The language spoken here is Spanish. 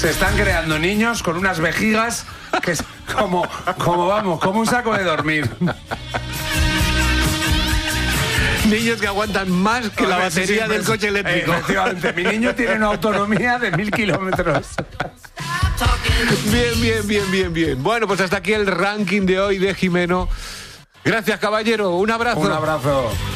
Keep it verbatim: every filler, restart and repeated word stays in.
Se están creando niños con unas vejigas que es como, como vamos, como un saco de dormir. Niños que aguantan más que la batería sí, sí, del pues, coche eléctrico. Eh, efectivamente, mi niño tiene una autonomía de mil kilómetros. Bien, bien, bien, bien, bien. Bueno, pues hasta aquí el ranking de hoy de Jimeno. Gracias, caballero. Un abrazo. Un abrazo.